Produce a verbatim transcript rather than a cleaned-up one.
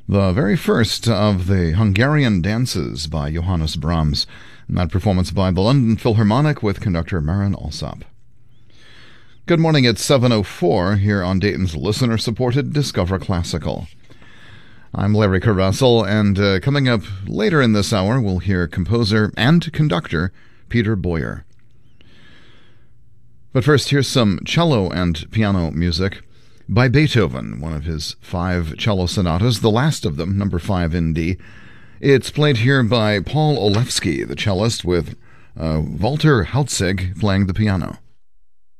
the very first of the Hungarian dances by Johannes Brahms, and that performance by the London Philharmonic with conductor Marin Alsop. Good morning, it's seven oh four here on Dayton's listener-supported Discover Classical. I'm Larry Carrussell, and uh, coming up later in this hour, we'll hear composer and conductor Peter Boyer. But first, here's some cello and piano music by Beethoven, one of his five cello sonatas, the last of them, number five in D. It's played here by Paul Olewski, the cellist, with uh, Walter Hautzig playing the piano.